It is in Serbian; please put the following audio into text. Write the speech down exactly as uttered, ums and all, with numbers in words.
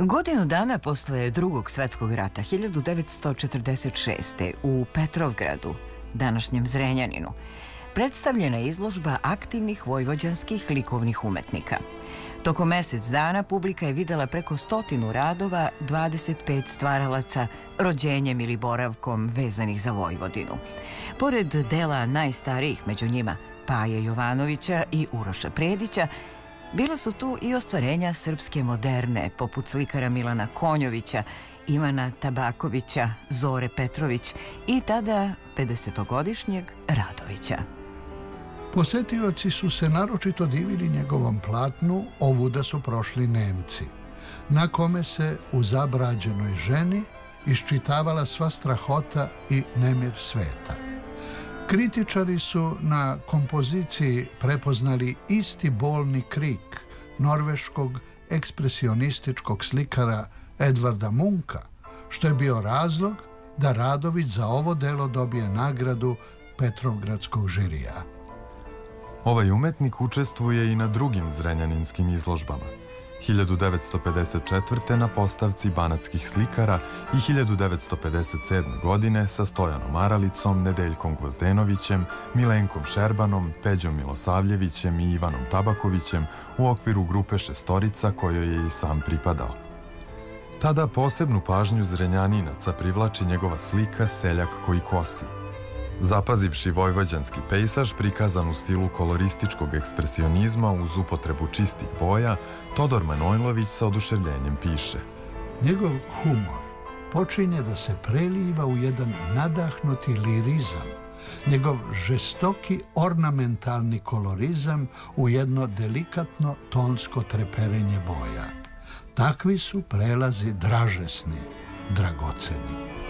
Godinu dana posle Drugog svetskog rata, hiljadu devetsto četrdeset šeste. u Petrovgradu, današnjem Zrenjaninu, predstavljena je izložba aktivnih vojvođanskih likovnih umetnika. Tokom mesec dana publika je videla preko stotinu radova dvadeset pet stvaralaca rođenjem ili boravkom vezanih za Vojvodinu. Pored dela najstarijih među njima, Paje Jovanovića i Uroša Predića, bila su tu i ostvarenja srpske moderne, poput slikara Milana Konjovića, Ivana Tabakovića, Zore Petrović i tada pedesetogodišnjeg Radovića. Posetioci su se naročito divili njegovom platnu Ovuda su prošli Nemci, na kome se u zabrađenoj ženi iščitavala sva strahota i nemir sveta. Kritičari su na kompoziciji prepoznali isti bolni krik norveškog ekspresionističkog slikara Edvarda Munka, što je bio razlog da Radović za ovo delo dobije nagradu Petrovgradskog žirija. Ovaj umetnik učestvuje i na drugim zrenjaninskim izložbama. hiljadu devetsto pedeset četvrte. na postavci banatskih slikara i hiljadu devetsto pedeset sedme. godine sa Stojanom Aralicom, Nedeljkom Gvozdenovićem, Milenkom Šerbanom, Peđom Milosavljevićem i Ivanom Tabakovićem u okviru grupe Šestorica kojoj je i sam pripadao. Tada posebnu pažnju Zrenjaninaca privlači njegova slika Seljak koji kosi. Zapazivši vojvođanski pejsaž prikazan u stilu kolorističkog ekspresionizma uz upotrebu čistih boja, Todor Manojlović sa oduševljenjem piše: Njegov humor počinje da se preliva u jedan nadahnuti lirizam, njegov žestoki ornamentalni kolorizam u jedno delikatno tonsko treperenje boja. Takvi su prelazi dražesni, dragoceni.